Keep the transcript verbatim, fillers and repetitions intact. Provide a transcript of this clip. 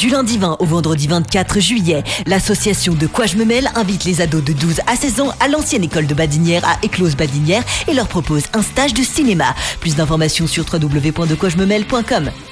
Du lundi vingt au vendredi vingt-quatre juillet, l'association De Quoi Je Me Mêle invite les ados de douze à seize ans à l'ancienne école de Badinières à Éclose-Badinières et leur propose un stage de cinéma. Plus d'informations sur w w w point de quoi je me mêle point com.